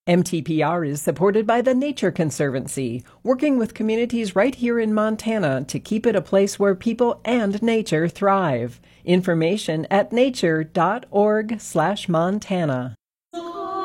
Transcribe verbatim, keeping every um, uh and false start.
M T P R is supported by the Nature Conservancy, working with communities right here in Montana to keep it a place where people and nature thrive. Information at nature dot org slash Montana.